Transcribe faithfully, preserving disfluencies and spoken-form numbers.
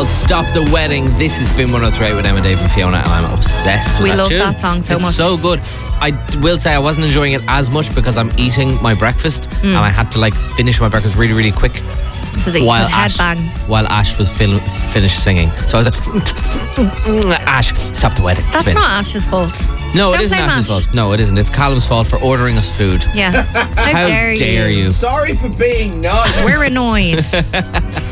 called Stop the Wedding. This is Spin one oh three with Emma, Dave and Fiona, and I'm obsessed with We that love tune. that song so it's much. so good. I will say I wasn't enjoying it as much because I'm eating my breakfast Mm. and I had to like finish my breakfast really, really quick. So that you while could Ash, headbang. while Ash was fil- finished singing. So I was like, Ash, stop the wedding. That's Spin. not Ash's fault. No, Don't it isn't blame Ash's Ash. fault. No, it isn't. It's Callum's fault for ordering us food. Yeah. How, How dare, dare you? Sorry for being nice. We're annoyed.